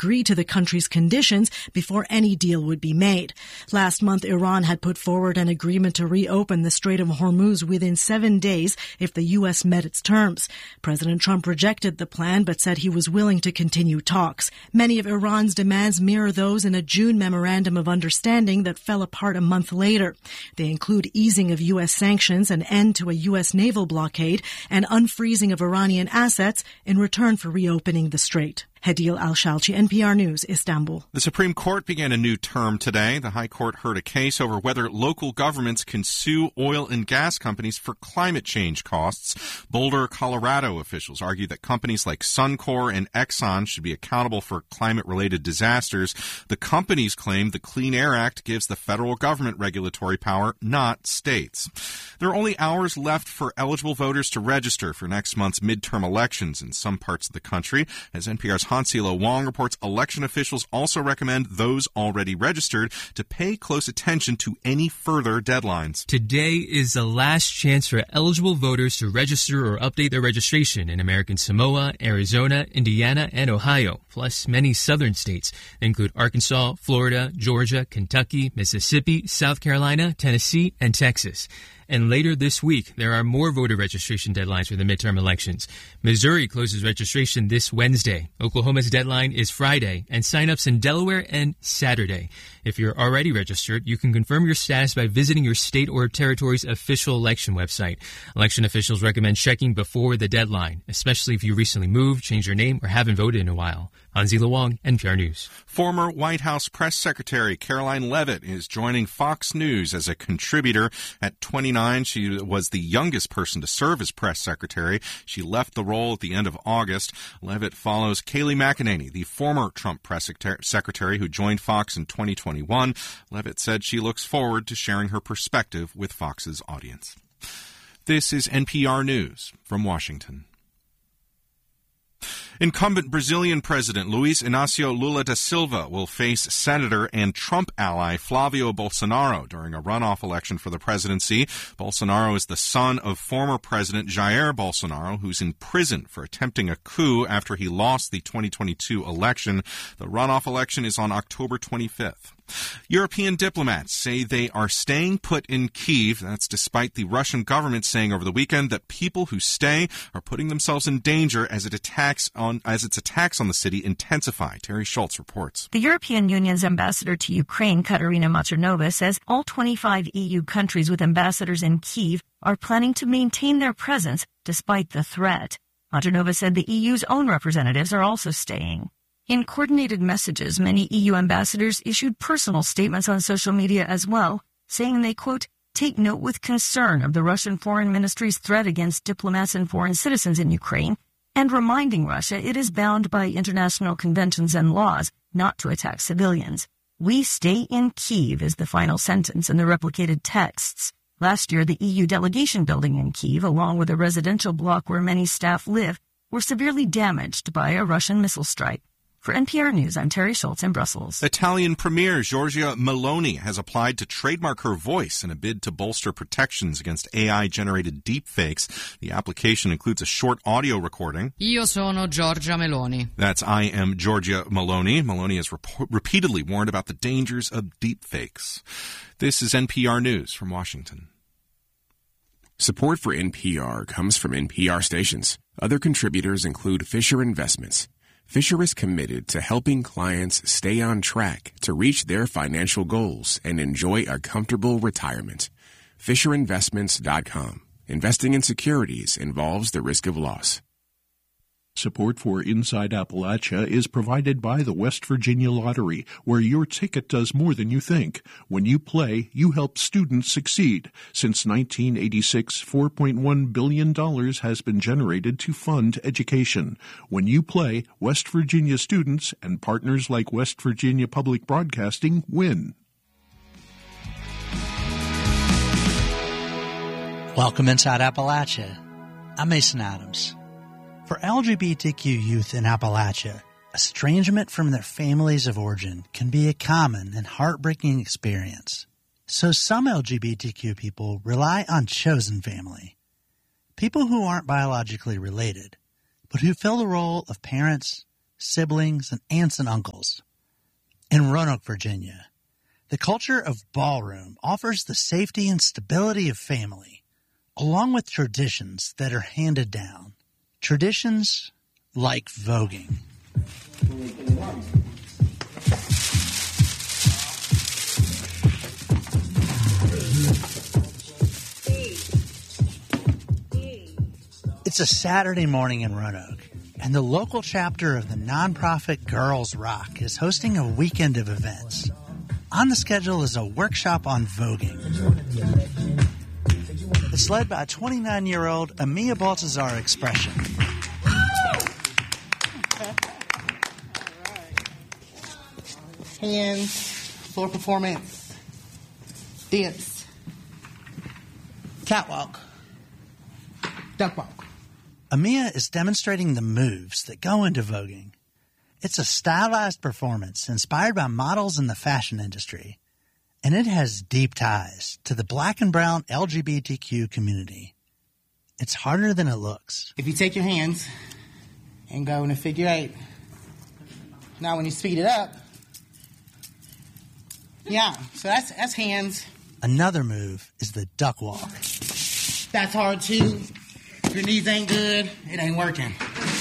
agree to the country's conditions before any deal would be made. Last month, Iran had put forward an agreement to reopen the Strait of Hormuz within 7 days if the U.S. met its terms. President Trump rejected the plan but said he was willing to continue talks. Many of Iran's demands mirror those in a June memorandum of understanding that fell apart a month later. They include easing of U.S. sanctions, an end to a U.S. naval blockade, and unfreezing of Iranian assets in return for reopening the strait. Hedil Al-Shalchi, NPR News, Istanbul. The Supreme Court began a new term today. The High Court heard a case over whether local governments can sue oil and gas companies for climate change costs. Boulder, Colorado officials argue that companies like Suncor and Exxon should be accountable for climate-related disasters. The companies claim the Clean Air Act gives the federal government regulatory power, not states. There are only hours left for eligible voters to register for next month's midterm elections in some parts of the country. As NPR's Hansila Wong reports, election officials also recommend those already registered to pay close attention to any further deadlines. Today is the last chance for eligible voters to register or update their registration in American Samoa, Arizona, Indiana, and Ohio, plus many southern states. They include Arkansas, Florida, Georgia, Kentucky, Mississippi, South Carolina, Tennessee, and Texas. And later this week, there are more voter registration deadlines for the midterm elections. Missouri closes registration this Wednesday. Oklahoma's deadline is Friday, and sign-ups in Delaware and Saturday. If you're already registered, you can confirm your status by visiting your state or territory's official election website. Election officials recommend checking before the deadline, especially if you recently moved, changed your name, or haven't voted in a while. Hansila Wong, NPR News. Former White House Press Secretary Karoline Leavitt is joining Fox News as a contributor. At 29, she was the youngest person to serve as press secretary. She left the role at the end of August. Leavitt follows Kayleigh McEnany, the former Trump press secretary who joined Fox in 2021. Leavitt said she looks forward to sharing her perspective with Fox's audience. This is NPR News from Washington. Incumbent Brazilian President Luiz Inácio Lula da Silva will face Senator and Trump ally Flavio Bolsonaro during a runoff election for the presidency. Bolsonaro is the son of former President Jair Bolsonaro, who's in prison for attempting a coup after he lost the 2022 election. The runoff election is on October 25th. European diplomats say they are staying put in Kyiv. That's despite the Russian government saying over the weekend that people who stay are putting themselves in danger as its attacks on the city intensify. Terry Schultz reports. The European Union's ambassador to Ukraine, Katarina Maternova, says all 25 EU countries with ambassadors in Kyiv are planning to maintain their presence despite the threat. Maternova said the EU's own representatives are also staying. In coordinated messages, many EU ambassadors issued personal statements on social media as well, saying they, quote, take note with concern of the Russian Foreign Ministry's threat against diplomats and foreign citizens in Ukraine, and reminding Russia it is bound by international conventions and laws not to attack civilians. We stay in Kyiv is the final sentence in the replicated texts. Last year, the EU delegation building in Kyiv, along with a residential block where many staff live, were severely damaged by a Russian missile strike. For NPR News, I'm Terry Schultz in Brussels. Italian Premier Giorgia Meloni has applied to trademark her voice in a bid to bolster protections against AI-generated deepfakes. The application includes a short audio recording. Io sono Giorgia Meloni. That's I am Giorgia Meloni. Meloni has repeatedly warned about the dangers of deepfakes. This is NPR News from Washington. Support for NPR comes from NPR stations. Other contributors include Fisher Investments. Fisher is committed to helping clients stay on track to reach their financial goals and enjoy a comfortable retirement. FisherInvestments.com. Investing in securities involves the risk of loss. Support for Inside Appalachia is provided by the West Virginia Lottery, where your ticket does more than you think. When you play, you help students succeed. Since 1986, $4.1 billion has been generated to fund education. When you play, West Virginia students and partners like West Virginia Public Broadcasting win. Welcome Inside Appalachia. I'm Mason Adams. For LGBTQ youth in Appalachia, estrangement from their families of origin can be a common and heartbreaking experience. So some LGBTQ people rely on chosen family, people who aren't biologically related, but who fill the role of parents, siblings, and aunts and uncles. In Roanoke, Virginia, the culture of ballroom offers the safety and stability of family, along with traditions that are handed down. Traditions like voguing. It's a Saturday morning in Roanoke, and the local chapter of the nonprofit Girls Rock is hosting a weekend of events. On the schedule is a workshop on voguing. It's led by 29-year-old Amia Baltazar Expression. Hands, floor performance, dance, catwalk, duck walk. Amia is demonstrating the moves that go into voguing. It's a stylized performance inspired by models in the fashion industry, and it has deep ties to the black and brown LGBTQ community. It's harder than it looks. If you take your hands and go in a figure 8, now when you speed it up, yeah, so that's hands. Another move is the duck walk. That's hard too. If your knees ain't good, it ain't working.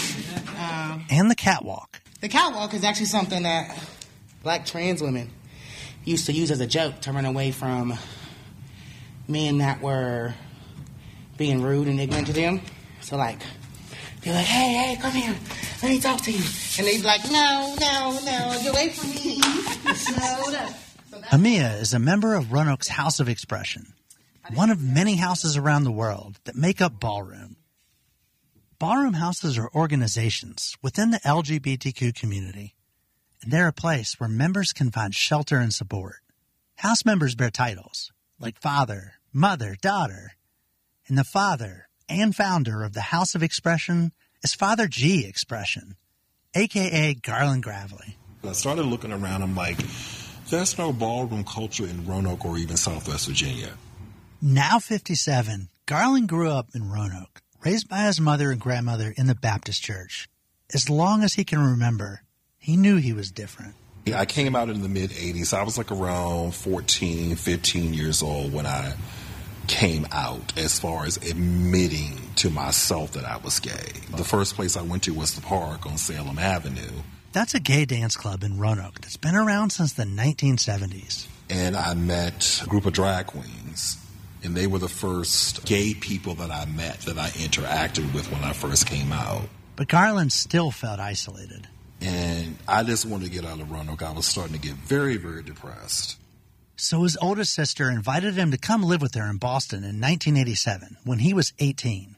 And the catwalk. The catwalk is actually something that black trans women used to use as a joke to run away from men that were being rude and ignorant to them. So, like, they're like, hey, come here. Let me talk to you. And they'd be like, no, get away from me. No. Amia is a member of Roanoke's House of Expression, one of many houses around the world that make up ballroom. Ballroom houses are organizations within the LGBTQ community, and they're a place where members can find shelter and support. House members bear titles like father, mother, daughter, and the father and founder of the House of Expression is Father G. Expression, a.k.a. Garland Gravely. I started looking around, I'm like, there's no ballroom culture in Roanoke or even Southwest Virginia. Now 57, Garland grew up in Roanoke, raised by his mother and grandmother in the Baptist church. As long as he can remember, he knew he was different. I came out in the mid-'80s. I was like around 14, 15 years old when I came out as far as admitting to myself that I was gay. The first place I went to was the Park on Salem Avenue. That's a gay dance club in Roanoke that's been around since the 1970s. And I met a group of drag queens. And they were the first gay people that I met, that I interacted with when I first came out. But Garland still felt isolated. And I just wanted to get out of Roanoke. I was starting to get very, very depressed. So his oldest sister invited him to come live with her in Boston in 1987 when he was 18.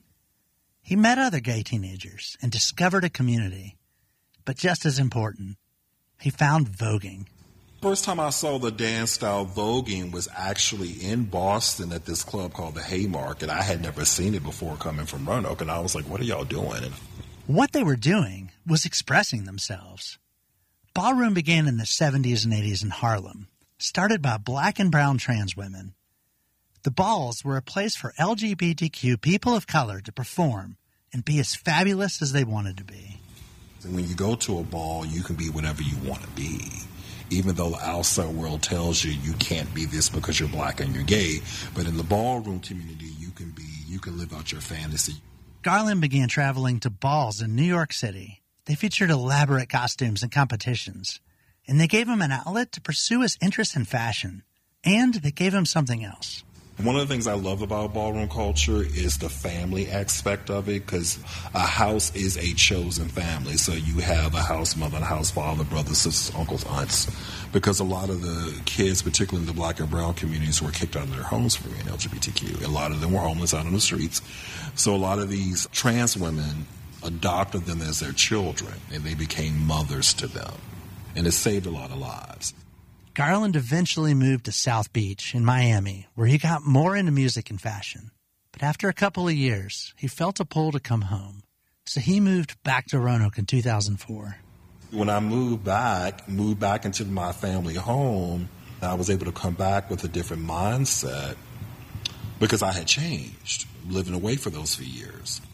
He met other gay teenagers and discovered a community. But just as important, he found voguing. First time I saw the dance style voguing was actually in Boston at this club called the Haymarket. I had never seen it before coming from Roanoke, and I was like, what are y'all doing? What they were doing was expressing themselves. Ballroom began in the 70s and 80s in Harlem, started by black and brown trans women. The balls were a place for LGBTQ people of color to perform and be as fabulous as they wanted to be. And when you go to a ball, you can be whatever you want to be. Even though the outside world tells you you can't be this because you're black and you're gay. But in the ballroom community, you can live out your fantasy. Garland began traveling to balls in New York City. They featured elaborate costumes and competitions. And they gave him an outlet to pursue his interest in fashion. And they gave him something else. One of the things I love about ballroom culture is the family aspect of it, because a house is a chosen family. So you have a house mother, a house father, brothers, sisters, uncles, aunts. Because a lot of the kids, particularly in the black and brown communities, were kicked out of their homes for being LGBTQ. A lot of them were homeless out on the streets. So a lot of these trans women adopted them as their children, and they became mothers to them. And it saved a lot of lives. Garland eventually moved to South Beach in Miami, where he got more into music and fashion. But after a couple of years, he felt a pull to come home. So he moved back to Roanoke in 2004. When I moved back into my family home, I was able to come back with a different mindset because I had changed, living away for those few years.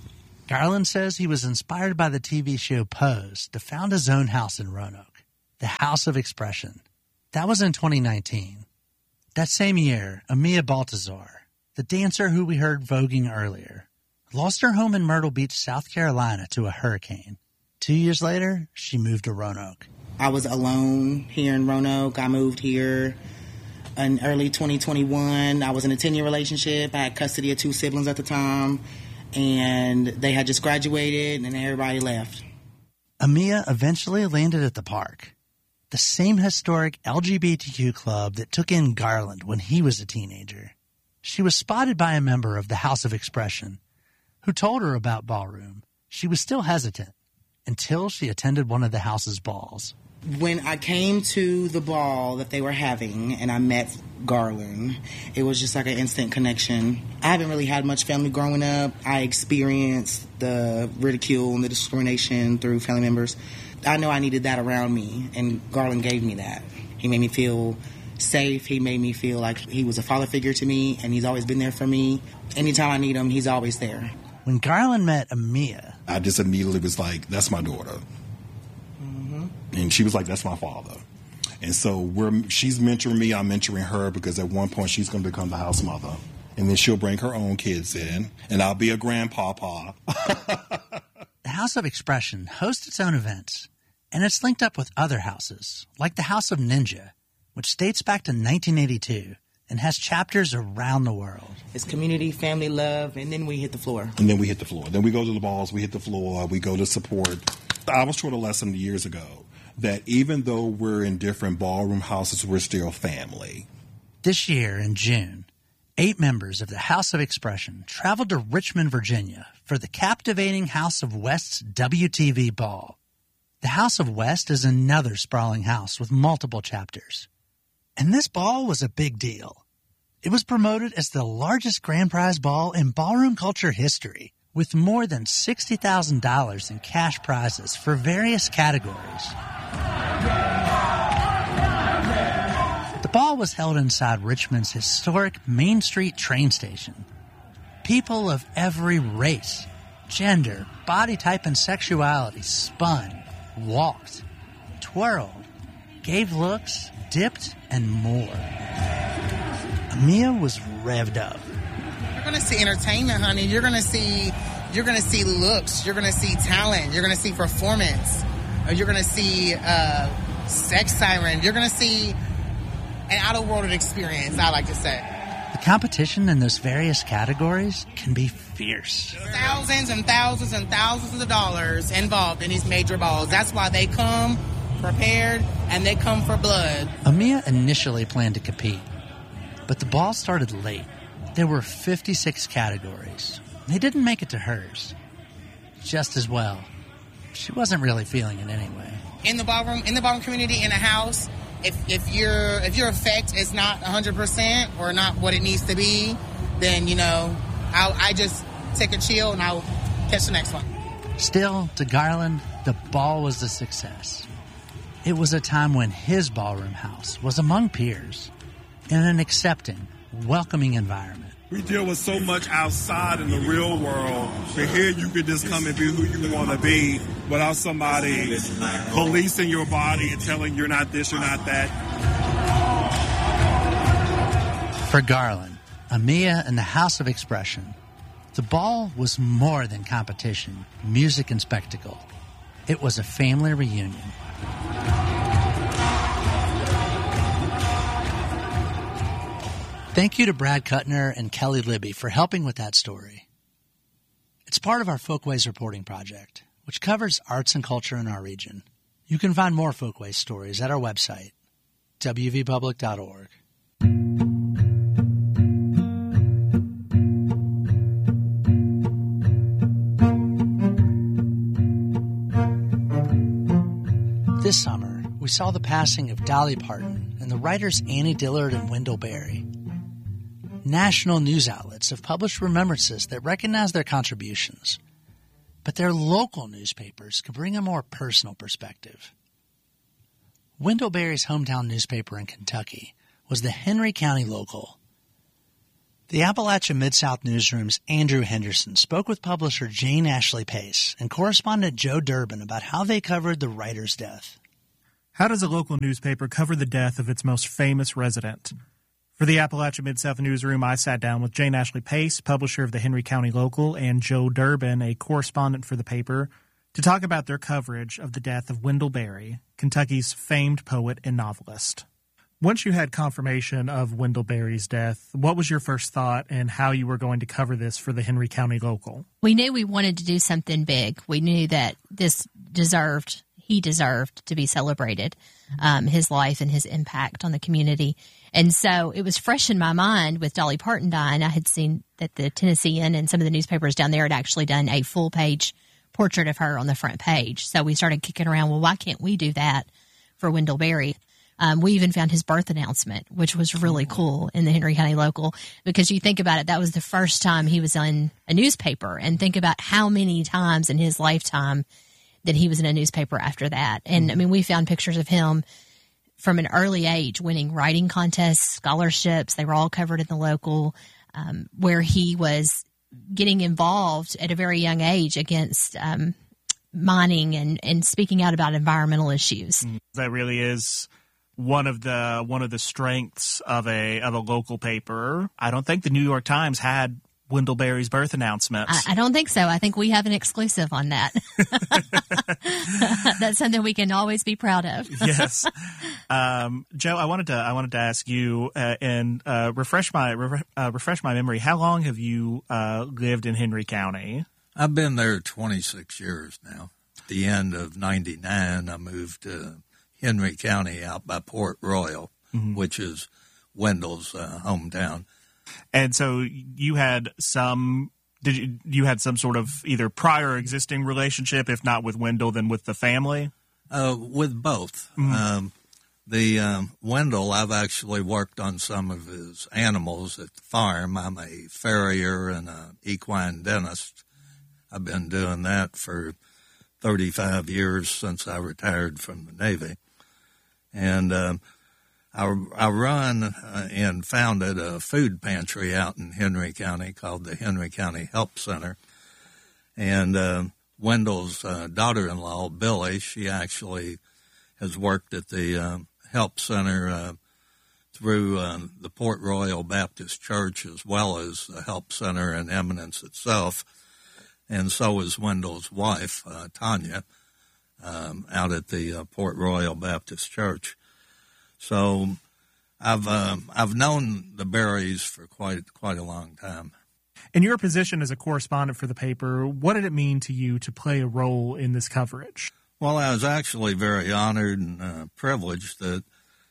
Garland says he was inspired by the TV show Pose to found his own house in Roanoke, the House of Expression. That was in 2019. That same year, Amia Baltazar, the dancer who we heard voguing earlier, lost her home in Myrtle Beach, South Carolina to a hurricane. 2 years later, she moved to Roanoke. I was alone here in Roanoke. I moved here in early 2021. I was in a 10-year relationship. I had custody of 2 siblings at the time, and they had just graduated, and everybody left. Amia eventually landed at the Park, the same historic LGBTQ club that took in Garland when he was a teenager. She was spotted by a member of the House of Expression who told her about ballroom. She was still hesitant until she attended one of the house's balls. When I came to the ball that they were having and I met Garland, it was just like an instant connection. I haven't really had much family growing up. I experienced the ridicule and the discrimination through family members. I know I needed that around me, and Garland gave me that. He made me feel safe. He made me feel like he was a father figure to me, and he's always been there for me. Anytime I need him, he's always there. When Garland met Amia, I just immediately was like, that's my daughter. Mm-hmm. And she was like, that's my father. And so she's mentoring me, I'm mentoring her, because at one point she's going to become the house mother. And then she'll bring her own kids in, and I'll be a grandpapa. The House of Expression hosts its own events, and it's linked up with other houses, like the House of Ninja, which dates back to 1982 and has chapters around the world. It's community, family, love, and then we hit the floor. Then we go to the balls, we hit the floor, we go to support. I was taught a lesson years ago that even though we're in different ballroom houses, we're still family. This year, in June, 8 members of the House of Expression traveled to Richmond, Virginia for the captivating House of West's WTV Ball. The House of West is another sprawling house with multiple chapters. And this ball was a big deal. It was promoted as the largest grand prize ball in ballroom culture history, with more than $60,000 in cash prizes for various categories. The ball was held inside Richmond's historic Main Street train station. People of every race, gender, body type, and sexuality spun, walked, twirled, gave looks, dipped, and more. Amia was revved up. You're going to see entertainment, honey. You're going to see looks. You're going to see talent. You're going to see performance. You're going to see sex siren. You're going to see an out-of-world experience, I like to say. The competition in those various categories can be fierce. Thousands and thousands and thousands of dollars involved in these major balls. That's why they come prepared and they come for blood. Amia initially planned to compete, but the ball started late. There were 56 categories. They didn't make it to hers. Just as well. She wasn't really feeling it anyway. In the ballroom community, in a house, if your effect is not 100% or not what it needs to be, then I just take a chill and I'll catch the next one. Still, to Garland, the ball was a success. It was a time when his ballroom house was among peers in an accepting, welcoming environment. We deal with so much outside in the real world. But here you can just come and be who you want to be without somebody policing your body and telling you're not this, you're not that. For Garland, Amia, and the House of Expression, the ball was more than competition, music, and spectacle. It was a family reunion. Thank you to Brad Kuttner and Kelly Libby for helping with that story. It's part of our Folkways reporting project, which covers arts and culture in our region. You can find more Folkways stories at our website, wvpublic.org. This summer, we saw the passing of Dolly Parton and the writers Annie Dillard and Wendell Berry. National news outlets have published remembrances that recognize their contributions, but their local newspapers can bring a more personal perspective. Wendell Berry's hometown newspaper in Kentucky was the Henry County Local. The Appalachia Mid-South Newsroom's Andrew Henderson spoke with publisher Jane Ashley Pace and correspondent Joe Durbin about how they covered the writer's death. How does a local newspaper cover the death of its most famous resident? For the Appalachia Mid-South Newsroom, I sat down with Jane Ashley Pace, publisher of the Henry County Local, and Joe Durbin, a correspondent for the paper, to talk about their coverage of the death of Wendell Berry, Kentucky's famed poet and novelist. Once you had confirmation of Wendell Berry's death, what was your first thought and how you were going to cover this for the Henry County Local? We knew we wanted to do something big. We knew that he deserved to be celebrated, his life and his impact on the community. And so it was fresh in my mind with Dolly Parton dying. I had seen that the Tennessean and some of the newspapers down there had actually done a full-page portrait of her on the front page. So we started kicking around, well, why can't we do that for Wendell Berry? We even found his birth announcement, which was really cool in the Henry County Local, because you think about it, that was the first time he was on a newspaper, and think about how many times in his lifetime that he was in a newspaper after that. And I mean, we found pictures of him from an early age winning writing contests, scholarships. They were all covered in the Local, where he was getting involved at a very young age against mining and speaking out about environmental issues. That really is one of the strengths of a local paper. I don't think the New York Times had Wendell Berry's birth announcements. I don't think so. I think we have an exclusive on that. That's something we can always be proud of. Yes, Joe, I wanted to ask you and refresh my memory. How long have you lived in Henry County? I've been there 26 years now. At the end of '99, I moved to Henry County out by Port Royal, which is Wendell's hometown. And so you had you had some sort of either prior existing relationship, if not with Wendell, then with the family? With both. The Wendell, I've actually worked on some of his animals at the farm. I'm a farrier and an equine dentist. I've been doing that for 35 years since I retired from the Navy. And I run and founded a food pantry out in Henry County called the Henry County Help Center. And Wendell's daughter-in-law, Billy, she actually has worked at the Help Center through the Port Royal Baptist Church, as well as the Help Center in Eminence itself. And so is Wendell's wife, Tanya, out at the Port Royal Baptist Church. So I've known the Berrys for quite a long time. In your position as a correspondent for the paper, what did it mean to you to play a role in this coverage? Well, I was actually very honored and privileged that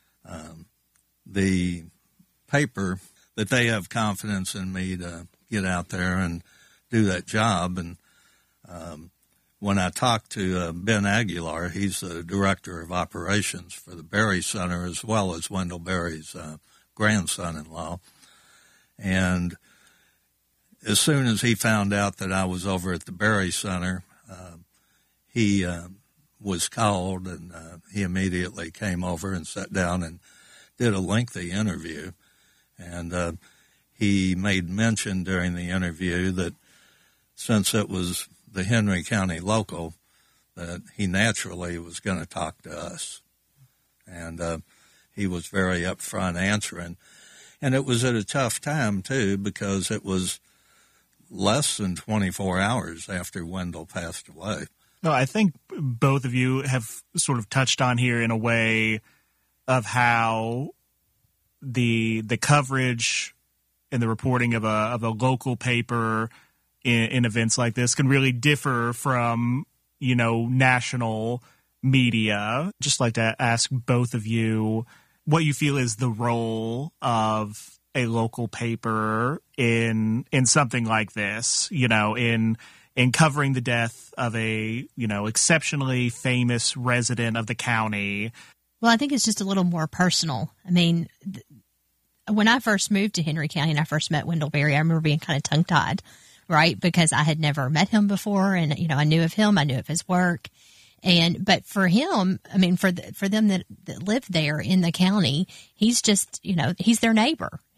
the paper, that they have confidence in me to get out there and do that job. And when I talked to Ben Aguilar, he's the director of operations for the Berry Center, as well as Wendell Berry's grandson-in-law. And as soon as he found out that I was over at the Berry Center, he was called, and he immediately came over and sat down and did a lengthy interview. And he made mention during the interview that since it was the Henry County Local, that he naturally was going to talk to us. And he was very upfront answering. And it was at a tough time, too, because it was less than 24 hours after Wendell passed away. No, I think both of you have sort of touched on here in a way of how the coverage and the reporting of a local paper in events like this can really differ from, national media. Just like to ask both of you what you feel is the role of a local paper in something like this, in covering the death of a, exceptionally famous resident of the county. Well, I think it's just a little more personal. I mean, when I first moved to Henry County and I first met Wendell Berry, I remember being kind of tongue-tied, right? Because I had never met him before, and I knew of him, I knew of his work, but for him, I mean, for them that live there in the county, he's just he's their neighbor.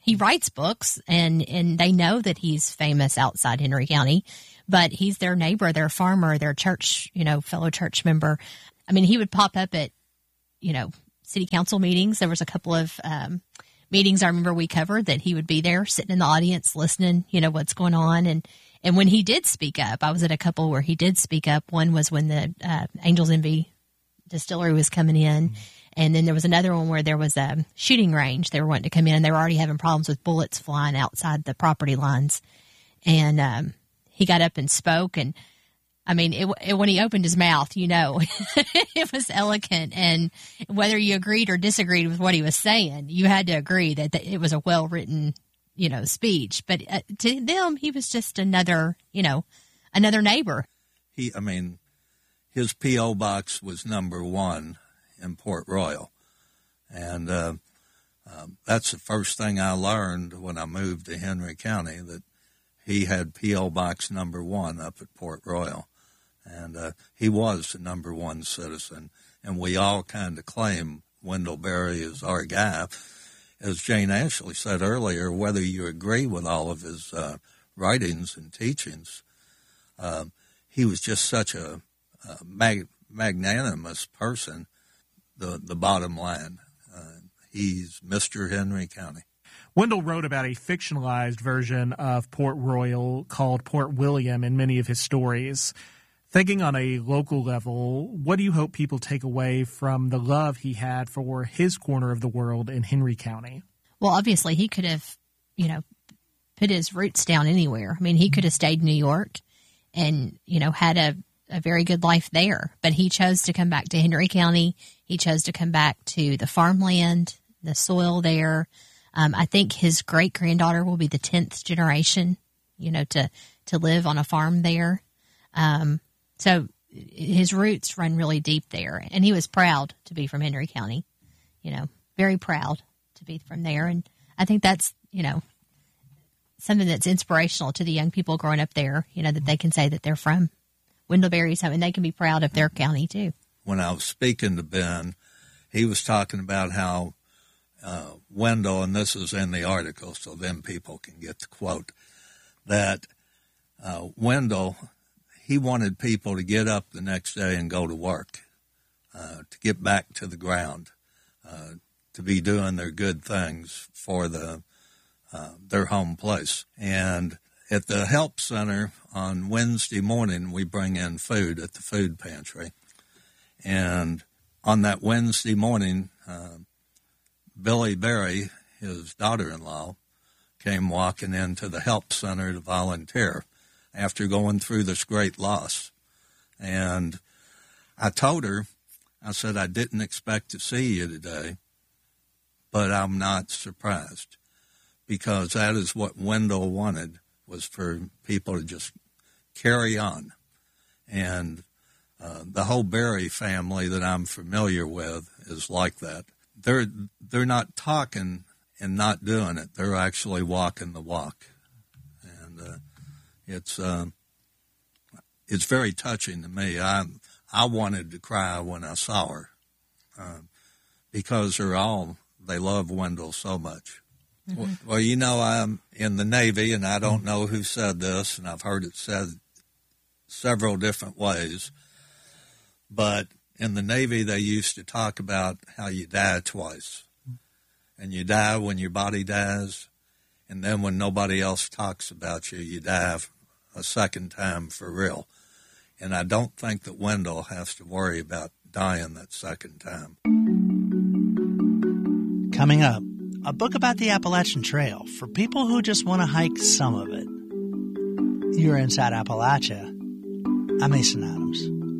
he writes books, and they know that he's famous outside Henry County, but he's their neighbor, their farmer, their church, fellow church member. I mean, he would pop up at, city council meetings. There was a couple of meetings I remember we covered that he would be there sitting in the audience listening, what's going on. And when he did speak up, I was at a couple where he did speak up. One was when the Angels Envy distillery was coming in. And then there was another one where there was a shooting range. They were wanting to come in, and they were already having problems with bullets flying outside the property lines. And he got up and spoke, and I mean, when he opened his mouth, it was eloquent. And whether you agreed or disagreed with what he was saying, you had to agree that it was a well-written, speech. But to them, he was just another neighbor. His P.O. box was number 1 in Port Royal. And that's the first thing I learned when I moved to Henry County, that he had P.O. box number 1 up at Port Royal. And he was the number 1 citizen. And we all kind of claim Wendell Berry as our guy. As Jane Ashley said earlier, whether you agree with all of his writings and teachings, he was just such a magnanimous person. The bottom line, he's Mr. Henry County. Wendell wrote about a fictionalized version of Port Royal called Port William in many of his stories. Thinking on a local level, what do you hope people take away from the love he had for his corner of the world in Henry County? Well, obviously, he could have, put his roots down anywhere. I mean, he could have stayed in New York and, had a very good life there. But he chose to come back to Henry County. He chose to come back to the farmland, the soil there. I think his great-granddaughter will be the 10th generation, to live on a farm there. So his roots run really deep there. And he was proud to be from Henry County, very proud to be from there. And I think that's, something that's inspirational to the young people growing up there, that they can say that they're from Wendell Berry's home, and they can be proud of their county too. When I was speaking to Ben, he was talking about how Wendell, and this is in the article so then people can get the quote, that Wendell, he wanted people to get up the next day and go to work, to get back to the ground, to be doing their good things for their home place. And at the Help Center on Wednesday morning, we bring in food at the food pantry. And on that Wednesday morning, Billy Berry, his daughter-in-law, came walking into the Help Center to volunteer after going through this great loss. And I told her, I said, I didn't expect to see you today, but I'm not surprised, because that is what Wendell wanted, was for people to just carry on. And the whole Berry family that I'm familiar with is like that. They're not talking and not doing it. They're actually walking the walk. And it's very touching to me. I wanted to cry when I saw her, because they love Wendell so much. Mm-hmm. Well, I'm in the Navy, and I don't know who said this, and I've heard it said several different ways. But in the Navy, they used to talk about how you die twice. And you die when your body dies, and then when nobody else talks about you, you die a second time for real. And I don't think that Wendell has to worry about dying that second time. Coming up, a book about the Appalachian Trail for people who just want to hike some of it. You're Inside Appalachia. I'm Mason Adams.